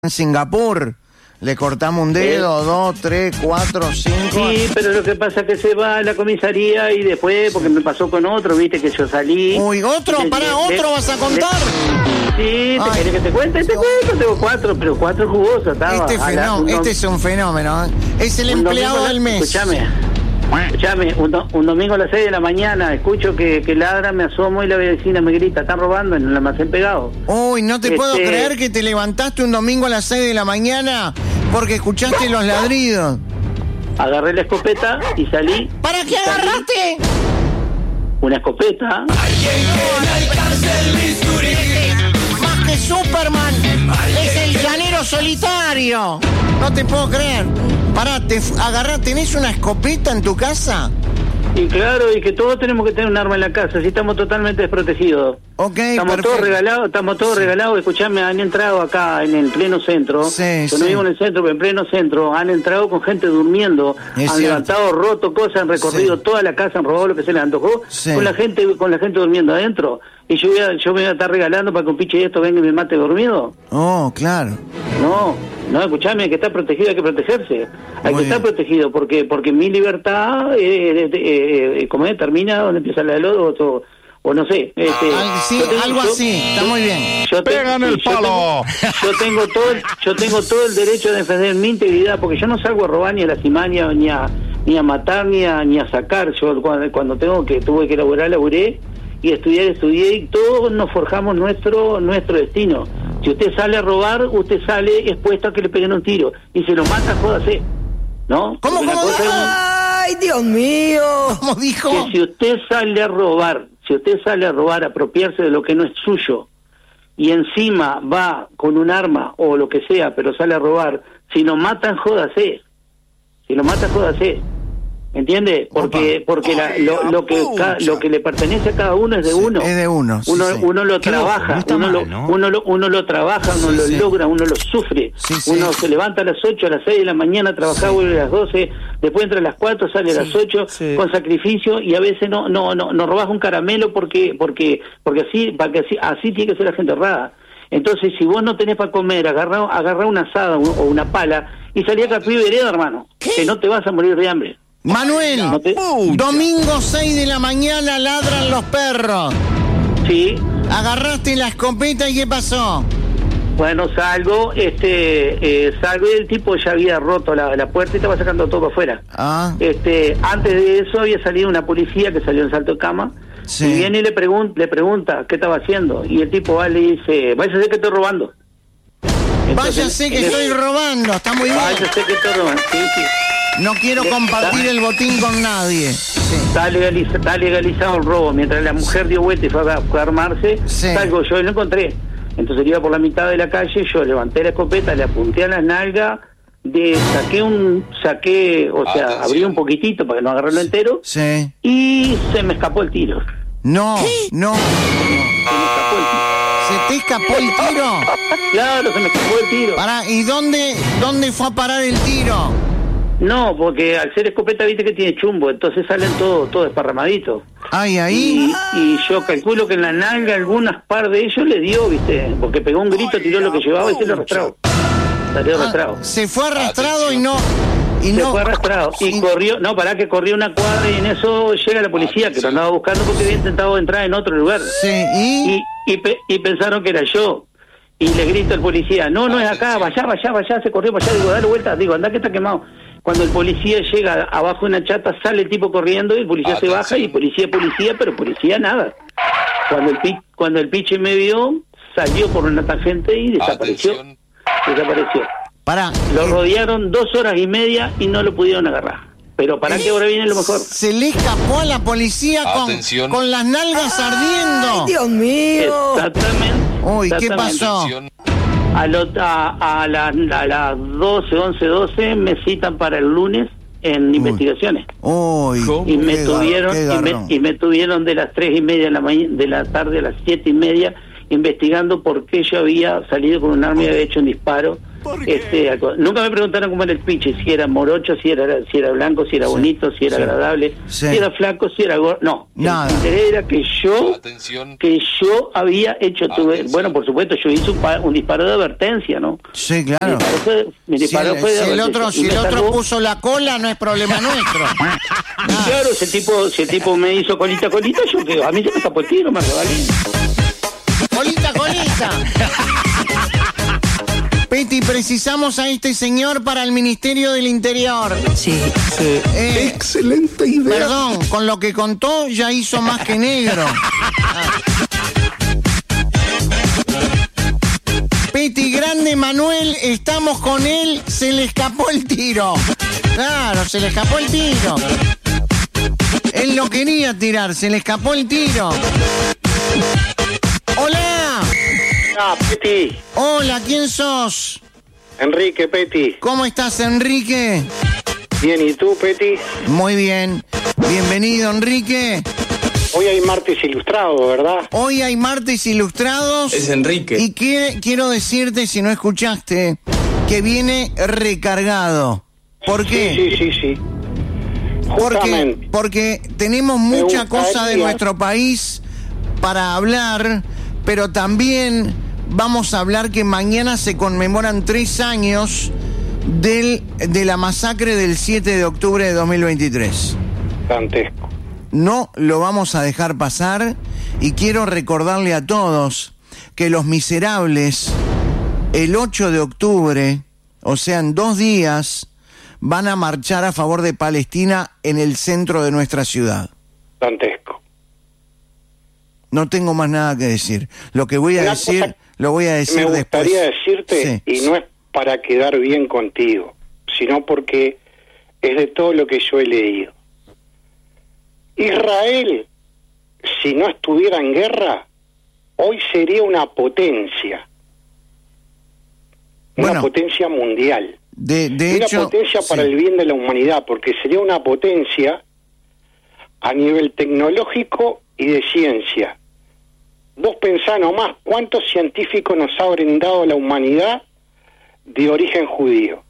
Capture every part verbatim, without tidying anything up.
en Singapur. Le cortamos un dedo, ¿Eh? dos, tres, cuatro, cinco. Sí, pero lo que pasa es que se va a la comisaría y después, porque me pasó con otro, viste que yo salí. Uy, ¿otro? ¿Para le, otro le, vas a contar? Le, sí, ¿te querés que te cuente? Te cuento, tengo cuatro, pero cuatro jugosas. Estaba, este fenómeno, la, este es un fenómeno. ¿eh? Es el empleado del mes. Escuchame, escuchame, un, do, un domingo a las seis de la mañana, escucho que, que ladra, me asomo y la vecina me grita, están robando en el almacén pegado. Uy, no te este... puedo creer que te levantaste un domingo a las seis de la mañana porque escuchaste los ladridos. Agarré la escopeta y salí. ¿Para qué agarraste? Una escopeta. ¡Alguien que le alcance el bisturí! ¡Más que Superman! ¡Es el llanero solitario! No te puedo creer. Pará, te agarrá, ¿tenés una escopeta en tu casa? Y claro, y que todos tenemos que tener un arma en la casa, si estamos totalmente desprotegidos. Ok, estamos perfecto. todos regalados, estamos todos sí. regalados. Escuchame, han entrado acá en el pleno centro. Sí, Yo sí. no vivo en el centro, pero en pleno centro han entrado con gente durmiendo, es han cierto. levantado, roto cosas, han recorrido sí. toda la casa, han robado lo que se les antojó, sí. con la gente, con la gente durmiendo adentro. Y yo voy a, yo me voy a estar regalando para que un pinche de esto venga y me mate dormido. Oh, claro. No, no, escuchame, hay que estar protegido, hay que protegerse. Hay Muy que estar bien. protegido, porque porque mi libertad, eh, eh, eh, como es, termina donde empieza la de los o, o no sé. Este, Al, sí, tengo, algo yo, así, está muy bien. Yo te, ¡Pegan el sí, yo palo! Tengo, yo, tengo todo el, yo tengo todo el derecho de defender mi integridad, porque yo no salgo a robar ni a lastimar, ni a, ni a, ni a matar, ni a, ni a sacar. Yo cuando, cuando tengo que tuve que laburar, laburé, y estudiar, estudié, y todos nos forjamos nuestro nuestro destino. Si usted sale a robar, usted sale expuesto a que le peguen un tiro. Y si lo mata, jódase. ¿No? ¿Cómo, cómo, cómo? Es... ¡Ay, Dios mío! ¿Cómo dijo? Que si usted sale a robar, si usted sale a robar, a apropiarse de lo que no es suyo, y encima va con un arma o lo que sea, pero sale a robar, si lo matan, jódase. Si lo matan, jódase. ¿Entiende? Porque porque la, lo, lo que ca, lo que le pertenece a cada uno es de sí, uno. Es de uno. Sí, uno, sí. uno lo trabaja, no uno, mal, lo, ¿no? uno lo uno lo trabaja, uno sí, lo sí. logra, uno lo sufre. Sí, sí. Uno se levanta a las ocho, a las seis de la mañana a trabajar, vuelve a las doce, después entra a las cuatro, sale sí, a las ocho sí. con sacrificio, y a veces no no no no robas un caramelo porque porque porque así para que así así tiene que ser la gente honrada. Entonces, si vos no tenés para comer, agarrá agarrá una asada o una pala y salí a Capri Vereda, hermano, ¿Qué? que no te vas a morir de hambre. Manuel, No te... domingo seis de la mañana ladran los perros. Sí. Agarraste la escopeta y ¿qué pasó? Bueno, salgo, este, eh, salgo y el tipo ya había roto la, la puerta y estaba sacando todo para afuera. Ah. Este, antes de eso había salido una policía que salió en salto de cama. Sí. Y viene y le, pregun le pregunta qué estaba haciendo. Y el tipo va y le dice, váyase que estoy robando. Entonces, Váyase que estoy el... robando, está muy bien. Váyase que estoy robando, sí, sí. No quiero compartir el botín con nadie. Sí. Está, legaliza, está legalizado el robo. Mientras la mujer dio vuelta y fue a, fue a armarse, sí. salgo yo y lo encontré. Entonces iba por la mitad de la calle, yo levanté la escopeta, le apunté a las nalgas, de, saqué un, saqué, o sea, Atención. abrí un poquitito para que no agarrarlo entero, Sí. y se me escapó el tiro. No, no. Se me escapó el tiro. ¿Se te escapó el tiro? Claro, se me escapó el tiro. Pará, ¿y dónde, dónde fue a parar el tiro? No, porque al ser escopeta viste que tiene chumbo, entonces salen todo, todo desparramadito. Ay, ahí. Y, y yo calculo que en la nalga algunas par de ellos le dio, viste, porque pegó un grito, tiró lo que llevaba y se lo arrastró. Salió arrastrado. Ah, se fue arrastrado y no. Y Se no. fue arrastrado y y- corrió, no, pará que corrió una cuadra y en eso llega la policía que lo andaba buscando porque había intentado entrar en otro lugar. Sí, y. Y, y, pe- y pensaron que era yo. Y le grito al policía, no, no es acá, vaya, vaya, vaya, se corrió para allá, digo, dale vuelta, digo, anda que está quemado. Cuando el policía llega abajo de una chata, sale el tipo corriendo y el policía Atención. se baja y policía, policía, pero policía nada. Cuando el pi cuando el piche me vio, salió por una tangente y desapareció. Atención. Desapareció. Pará. Lo eh, rodearon dos horas y media y no lo pudieron agarrar. Pero para que ahora viene lo mejor. Se le escapó a la policía con, Atención. con las nalgas ardiendo. Dios mío. Exactamente. Uy, ¿qué exactamente. pasó? Atención. A, lo, a, a, la, a las doce, once, doce me citan para el lunes en Uy. investigaciones. Uy, Y me qué tuvieron gar- qué y me, garrón. y me tuvieron de las tres y media de la, ma de la tarde a las siete y media investigando por qué yo había salido con un arma y había hecho un disparo Este, nunca me preguntaron cómo era el piche, si era morocho, si era si era blanco, si era sí, bonito, si era sí, agradable, sí. si era flaco, si era gordo. No, nada. El interés era que yo, Atención. que yo había hecho, tuve, Atención. bueno, por supuesto, yo hice un, pa, un disparo de advertencia, ¿no? Sí, claro. Mi disparo fue, mi Si disparo el, fue de si el advertencia. otro, Y si me el otro sacó- puso la cola, no es problema nuestro. Y claro, si el tipo, si el tipo me hizo colita, colita, yo que a mí se me escapó el tiro, me regalé. Colita, colita. Peti, precisamos a este señor para el Ministerio del Interior. Sí. Sí. Eh, Excelente idea. perdón, con lo que contó ya hizo más que negro. Ah. Peti, grande Manuel, estamos con él, se le escapó el tiro. Claro, se le escapó el tiro. Él no quería tirar, se le escapó el tiro. Hola. Ah, Peti. Hola, ¿quién sos? Enrique, Peti. ¿Cómo estás, Enrique? Bien, ¿y tú, Peti? Muy bien. Bienvenido, Enrique. Hoy hay martes ilustrado, ¿verdad? Hoy hay martes ilustrados. Es Enrique. Y que- quiero decirte, si no escuchaste, que viene recargado. ¿Por qué? Sí, sí, sí, sí. Porque, Justamente. porque tenemos mucha gustaría- cosa de nuestro país para hablar, pero también vamos a hablar que mañana se conmemoran tres años del, de la masacre del siete de octubre de dos mil veintitrés. Dantesco. No lo vamos a dejar pasar y quiero recordarle a todos que los miserables el ocho de octubre, o sea, en dos días, van a marchar a favor de Palestina en el centro de nuestra ciudad. Dantesco. No tengo más nada que decir. Lo que voy a Una decir, cosa lo voy a decir Me después. gustaría decirte, Sí. y no es para quedar bien contigo, sino porque es de todo lo que yo he leído. Israel, si no estuviera en guerra, hoy sería una potencia. Una Bueno, potencia mundial. De, de una hecho, potencia para sí. el bien de la humanidad, porque sería una potencia a nivel tecnológico y de ciencia. Vos pensá nomás cuántos científicos nos ha brindado la humanidad de origen judío.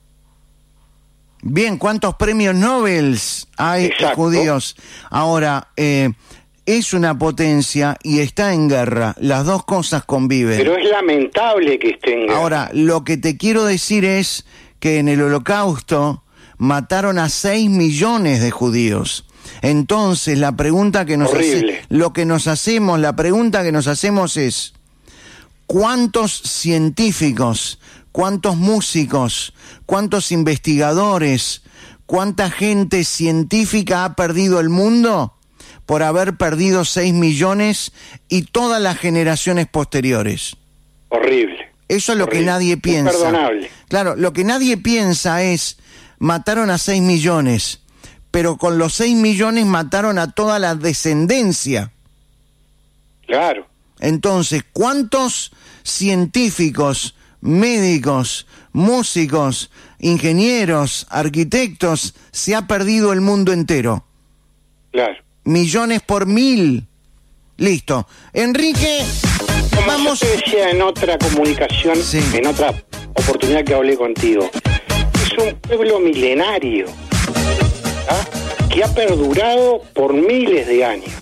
Bien, ¿cuántos premios Nobel hay de Exacto. judíos? Ahora, eh, es una potencia y está en guerra. Las dos cosas conviven. Pero es lamentable que esté en guerra. Ahora, lo que te quiero decir es que en el Holocausto mataron a seis millones de judíos. Entonces, la pregunta que nos Horrible. hace, lo que nos hacemos, la pregunta que nos hacemos es ¿cuántos científicos, cuántos músicos, cuántos investigadores, cuánta gente científica ha perdido el mundo por haber perdido seis millones y todas las generaciones posteriores? Horrible. Eso es lo que Horrible. nadie piensa. Imperdonable. Claro, lo que nadie piensa es, mataron a seis millones, pero con los seis millones mataron a toda la descendencia. Claro. Entonces, ¿cuántos científicos, médicos, músicos, ingenieros, arquitectos se ha perdido el mundo entero? Claro. Millones por mil. Listo. Enrique, Como vamos... yo te decía en otra comunicación, Sí. en otra oportunidad que hablé contigo, es un pueblo milenario, ¿ah? que ha perdurado por miles de años.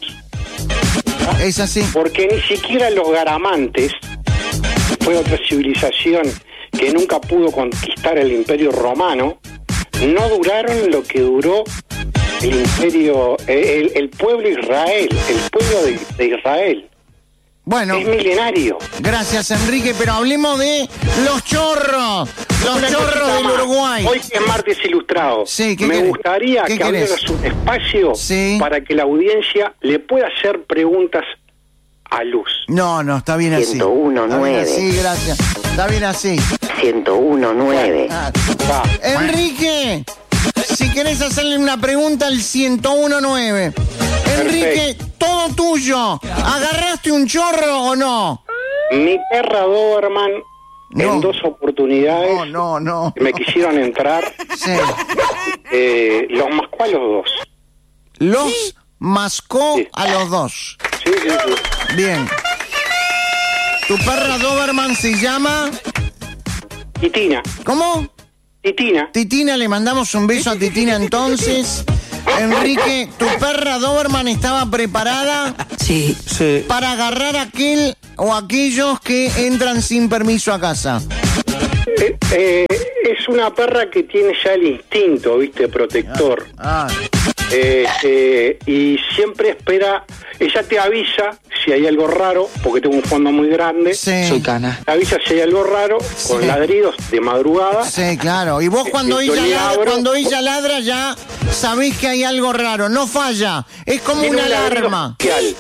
Es así. Porque ni siquiera los garamantes, fue otra civilización que nunca pudo conquistar el imperio romano, no duraron lo que duró el imperio, el, el pueblo Israel, el pueblo de, de Israel. Bueno, Es milenario. gracias Enrique, pero hablemos de los chorros, los Una chorros cosita del más. Uruguay. Hoy que es martes ilustrado, Sí, ¿qué me querés? gustaría ¿Qué que querés? abrieras un espacio Sí. para que la audiencia le pueda hacer preguntas a Luz. No, no, está bien así. ciento uno Está bien nueve. así, gracias. Está bien así. ciento uno nueve. Ah, Va. Enrique, si querés hacerle una pregunta al ciento uno nueve. Enrique, todo tuyo. ¿Agarraste un chorro o no? Mi perra Doberman, No. en dos oportunidades, No, no, no. me quisieron entrar, Sí. eh, los mascó a los dos. Los mascó Sí. a los dos. Sí, sí, sí. Bien. ¿Tu perra Doberman se llama? Titina. ¿Cómo? Titina. Titina, le mandamos un beso a Titina entonces. Enrique, ¿tu perra Doberman estaba preparada? Sí. Sí. Para agarrar a aquel o aquellos que entran sin permiso a casa. Eh, eh, es una perra que tiene ya el instinto, ¿viste? Protector. Ah, Eh, eh, y siempre espera, ella te avisa si hay algo raro, porque tengo un fondo muy grande. sí. Soy cana. Te avisa si hay algo raro, con Sí. ladridos de madrugada. Sí, claro. Y vos cuando Eh, ella yo le ladra, abro- cuando ella ladra ya sabés que hay algo raro. No falla. Es como Tiene una un ladrido alarma. especial.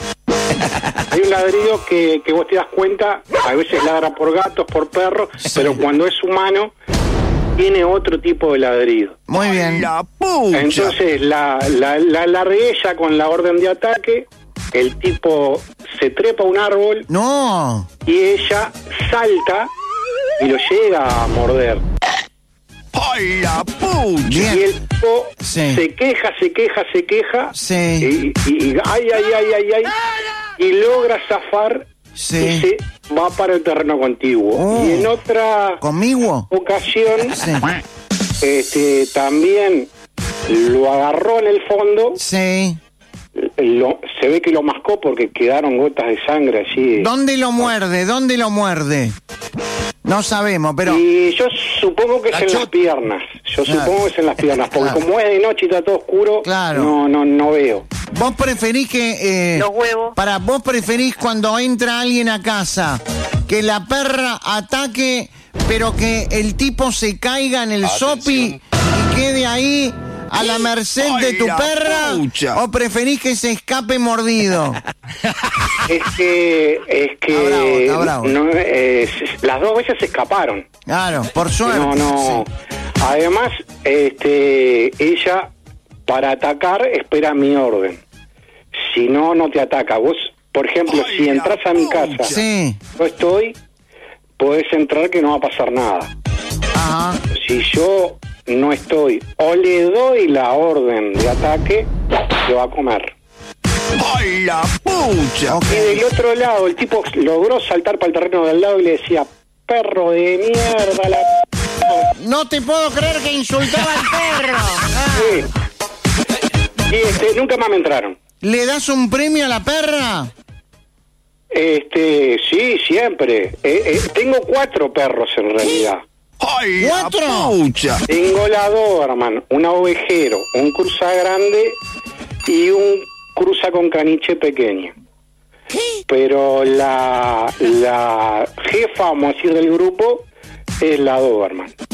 Hay un ladrido que, que vos te das cuenta, a veces ladra por gatos, por perros, pero cuando es humano, tiene otro tipo de ladrido. Muy bien. La pucha. Entonces la, la, la largué ella con la orden de ataque, el tipo se trepa a un árbol No. y ella salta y lo llega a morder. ¡Ay, la pucha! Bien. Y el tipo Sí. se queja, se queja, se queja. Sí. Y, y- y- ay, ay, ay, ay, ay. Y logra zafar Sí. y se va para el terreno contiguo. Oh. Y en otra ¿Conmigo? ocasión, Sí. este, también lo agarró en el fondo. Sí. Lo- se ve que lo mascó porque quedaron gotas de sangre allí. ¿Dónde lo muerde? ¿Dónde lo muerde? No sabemos, pero... Y yo supongo que es en las piernas. Yo Claro. supongo que es en las piernas, porque Claro. como es de noche y está todo oscuro, Claro. no, no, no veo. ¿Vos preferís que... eh, Los huevos. Para, vos preferís cuando entra alguien a casa que la perra ataque, pero que el tipo se caiga en el sopi y quede ahí a la merced de ¡Ay, tu la perra? pucha! ¿O preferís que se escape mordido? Es que, es que, Está bravo, está bravo. no, eh, las dos veces se escaparon. Claro, por suerte. No, no. Sí. Además, este, ella para atacar espera mi orden. Si no, no te ataca. Vos, por ejemplo, ¡Ay, si la entras a mi pucha! casa, Sí. yo estoy, podés entrar que no va a pasar nada. Ajá. Si yo no estoy o le doy la orden de ataque, se va a comer. ¡Ay, la pucha! Ok. Y del otro lado, el tipo logró saltar para el terreno del lado y le decía, perro de mierda, la... No te puedo creer que insultaba al perro. Ah. Sí. Y este, nunca más me entraron. ¿Le das un premio a la perra? Este, sí, siempre. Eh, eh, tengo cuatro perros en realidad. ¡Ay, ¿Cuatro? la pucha! Tengo la Doberman, un ovejero, un cruza grande y un cruza con caniche pequeño. Pero la, la jefa, vamos a decir, del grupo es la Doberman.